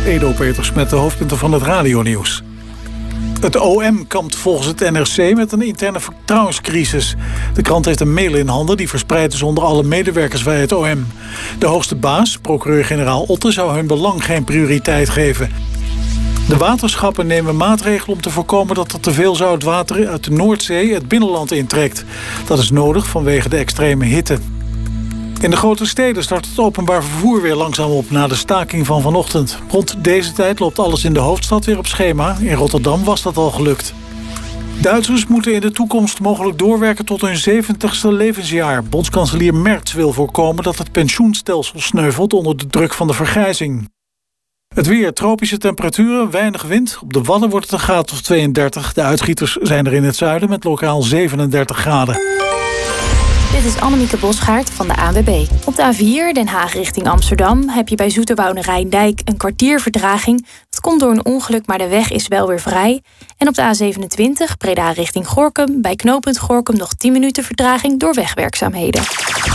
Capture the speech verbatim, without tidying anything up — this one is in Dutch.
Edo Peters met de hoofdpunten van het radionieuws. Het O M kampt volgens het N R C met een interne vertrouwenscrisis. De krant heeft een mail in handen die verspreid is onder alle medewerkers bij het O M. De hoogste baas, procureur-generaal Otte, zou hun belang geen prioriteit geven. De waterschappen nemen maatregelen om te voorkomen dat er te veel zoutwater uit de Noordzee het binnenland intrekt. Dat is nodig vanwege de extreme hitte. In de grote steden start het openbaar vervoer weer langzaam op na de staking van vanochtend. Rond deze tijd loopt alles in de hoofdstad weer op schema. In Rotterdam was dat al gelukt. Duitsers moeten in de toekomst mogelijk doorwerken tot hun zeventigste levensjaar. Bondskanselier Merz wil voorkomen dat het pensioenstelsel sneuvelt onder de druk van de vergrijzing. Het weer, tropische temperaturen, weinig wind. Op de Wadden wordt het een graad of tweeëndertig. De uitschieters zijn er in het zuiden met lokaal zevenendertig graden. Dit is Annemieke Bosgaard van de A N W B. Op de A vier, Den Haag richting Amsterdam, heb je bij Zoeterwoude Rijndijk een kwartier vertraging. Dat komt door een ongeluk, maar de weg is wel weer vrij. En op de A zevenentwintig, Breda richting Gorinchem, bij knooppunt Gorinchem nog tien minuten vertraging door wegwerkzaamheden.